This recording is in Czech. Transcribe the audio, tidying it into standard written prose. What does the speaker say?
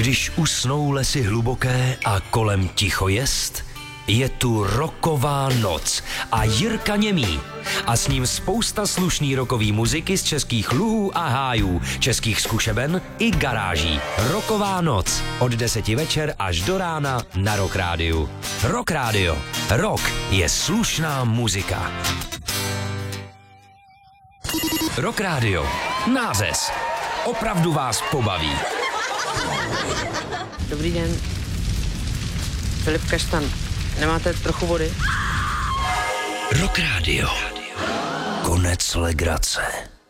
Když usnou lesy hluboké a kolem ticho jest, je tu rocková noc a Jirka Němý. A s ním spousta slušný rockový muziky z českých luhů a hájů, českých zkušeben i garáží. Rocková noc od 10 večer až do rána na Rock Rádiu. Rock Rádio. Rock je slušná muzika. Rock Rádio. Nářez. Opravdu vás pobaví. Dobrý den. Filip Kaštan. Nemáte trochu vody? Rock Rádio. Konec legrace.